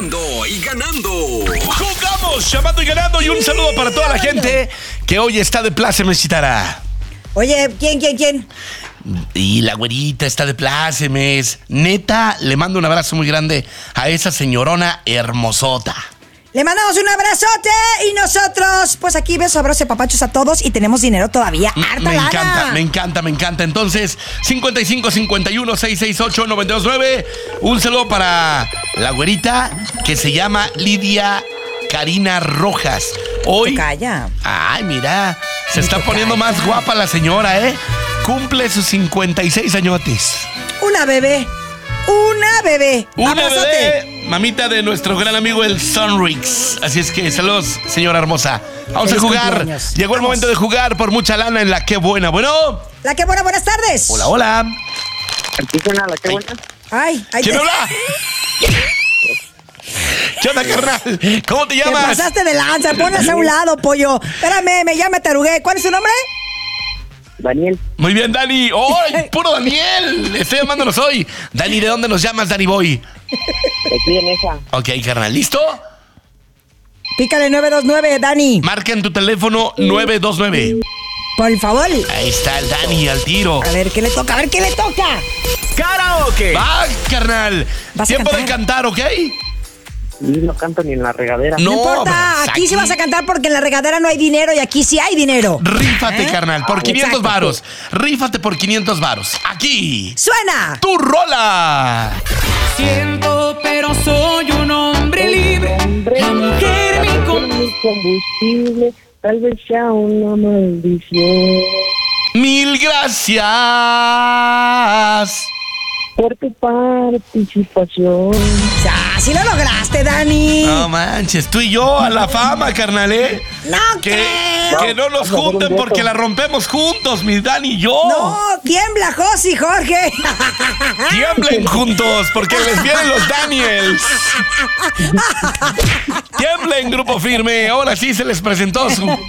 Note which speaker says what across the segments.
Speaker 1: Llamando y ganando.
Speaker 2: Jugamos llamando y ganando. Y un saludo para toda la gente que hoy está de plácemes, Chitara.
Speaker 3: Oye, ¿quién?
Speaker 2: Y la güerita está de plácemes. Neta, le mando un abrazo muy grande a esa señorona hermosota.
Speaker 3: Le mandamos un abrazote y nosotros, pues aquí besos, abrazos y papachos a todos y tenemos dinero todavía. ¡Harta lana!
Speaker 2: Me encanta. Entonces, 55 51 668 929. Un saludo para la güerita que se llama Lidia Karina Rojas. Hoy.
Speaker 3: Calla.
Speaker 2: Ay, mira, se está poniendo más guapa la señora, ¿eh? Cumple sus 56 añotes.
Speaker 3: Una bebé.
Speaker 2: Una bebé, mamita de nuestro gran amigo el Sonrix. Así es que saludos, señora hermosa. Vamos a jugar.
Speaker 3: Cumpleaños.
Speaker 2: Llegó el momento de jugar por mucha lana en La Qué Buena. Bueno.
Speaker 3: La Qué Buena, buenas tardes.
Speaker 2: Hola.
Speaker 4: Aquí suena La Qué Buena.
Speaker 3: Ay.
Speaker 2: ¿Quién habla? ¿Qué onda, carnal? ¿Cómo te
Speaker 3: Te
Speaker 2: llamas?
Speaker 3: pasaste de lanza, ponlas a un lado, pollo. Espérame, me llamo Tarugué. ¿Cuál es su nombre?
Speaker 4: Daniel.
Speaker 2: Muy bien, Dani. ¡Oh, puro Daniel! Estoy llamándonos hoy. Dani, ¿de dónde nos llamas, Dani Boy?
Speaker 4: Aquí en esa.
Speaker 2: Ok, carnal, ¿listo?
Speaker 3: Pícale 929, Dani.
Speaker 2: Marca en tu teléfono 929.
Speaker 3: Por favor.
Speaker 2: Ahí está el Dani al tiro.
Speaker 3: A ver, ¿qué le toca?
Speaker 1: ¡Karaoke!
Speaker 2: Va, carnal.
Speaker 3: ¿Vas a
Speaker 2: Tiempo de
Speaker 3: cantar?
Speaker 2: cantar, ¿ok?
Speaker 4: Y no canto ni en la regadera.
Speaker 3: No
Speaker 2: No,
Speaker 3: importa,
Speaker 2: pues,
Speaker 3: aquí sí vas a cantar porque en la regadera no hay dinero y aquí sí hay dinero.
Speaker 2: Rífate, carnal, por 500
Speaker 3: Exacto.
Speaker 2: varos. Rífate por 500 varos. Aquí.
Speaker 3: ¡Suena!
Speaker 2: ¡Tu rola!
Speaker 5: Siento, pero soy un hombre libre. La mujer me
Speaker 4: combustible, tal vez sea una maldición.
Speaker 2: Mil gracias.
Speaker 4: Por tu participación.
Speaker 3: ¡Ah, sí lo lograste, Dani!
Speaker 2: No manches, tú y yo a la fama, carnal, ¿eh?
Speaker 3: ¡No creo!
Speaker 2: Que no nos junten porque la rompemos juntos, mi Dani y yo.
Speaker 3: ¡No! ¡Tiembla, Josi, Jorge!
Speaker 2: Tiemblen juntos porque les vienen los Daniels. Tiemblen, Grupo Firme. Ahora sí se les presentó su...
Speaker 3: Ok,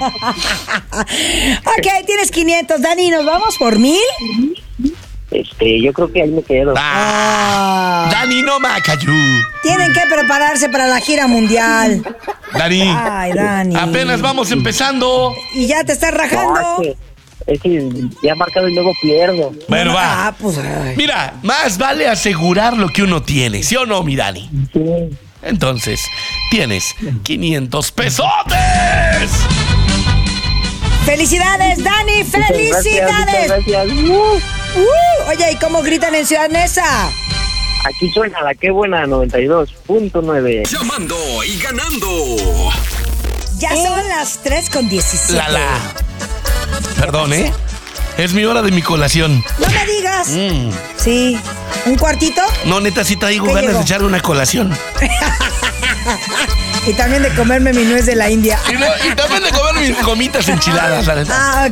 Speaker 3: tienes 500, Dani. ¿Nos vamos por 1000?
Speaker 4: Yo creo que ahí me quedo.
Speaker 2: Dani no macayú.
Speaker 3: Tienen que prepararse para la gira mundial.
Speaker 2: Dani.
Speaker 3: Ay, Dani.
Speaker 2: Apenas vamos empezando.
Speaker 3: Y ya te estás rajando.
Speaker 4: No, es que ya he marcado y luego pierdo.
Speaker 2: Bueno, va.
Speaker 3: Ah, pues. Ay.
Speaker 2: Mira, más vale asegurar lo que uno tiene, ¿sí o no, mi Dani?
Speaker 4: Sí.
Speaker 2: Entonces, tienes 500 pesotes.
Speaker 3: ¡Felicidades, Dani! ¡Felicidades!
Speaker 4: Muchas gracias.
Speaker 3: Oye, ¿y cómo gritan en Ciudad Neza?
Speaker 4: Aquí suena La Qué Buena 92.9.
Speaker 1: Llamando y ganando.
Speaker 3: Ya son las 3:17.
Speaker 2: La. Perdón, ¿eh? Es mi hora de mi colación.
Speaker 3: No me digas. Sí. ¿Un cuartito?
Speaker 2: No, neta, sí traigo
Speaker 3: ¿Qué
Speaker 2: ganas
Speaker 3: llegó?
Speaker 2: de echarle una colación.
Speaker 3: Y también de comerme mi nuez de la India.
Speaker 2: Y también de comer mis gomitas enchiladas, la neta.
Speaker 3: Ah, ok.